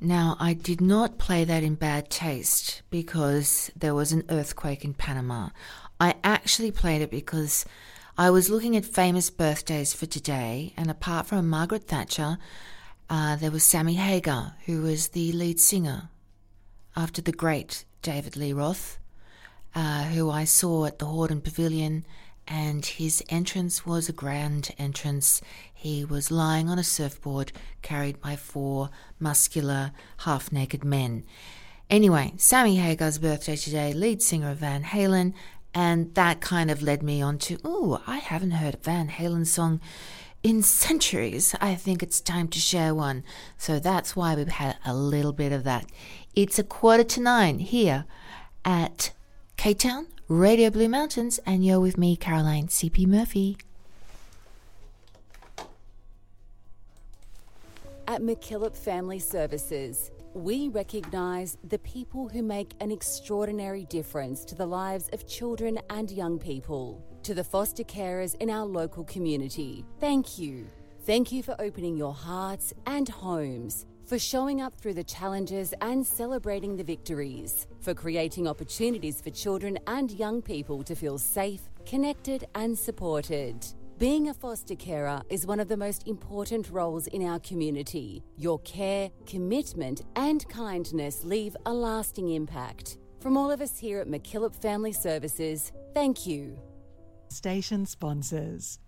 Now, I did not play that in bad taste because there was an earthquake in Panama. I actually played it because I was looking at famous birthdays for today, and apart from Margaret Thatcher, there was Sammy Hagar, who was the lead singer after the great David Lee Roth, who I saw at the Hordern Pavilion, and his entrance was a grand entrance. He was lying on a surfboard carried by 4 muscular, half-naked men. Anyway, Sammy Hagar's birthday today, lead singer of Van Halen, and that kind of led me on to, I haven't heard a Van Halen song in centuries. I think it's time to share one. So that's why we've had a little bit of that. It's 8:45 here at K-Town, Radio Blue Mountains, and you're with me, Caroline C.P. Murphy. At MacKillop Family Services, we recognise the people who make an extraordinary difference to the lives of children and young people. To the foster carers in our local community, thank you. Thank you for opening your hearts and homes, for showing up through the challenges and celebrating the victories, for creating opportunities for children and young people to feel safe, connected and supported. Being a foster carer is one of the most important roles in our community. Your care, commitment and kindness leave a lasting impact. From all of us here at MacKillop Family Services, thank you. Station sponsors.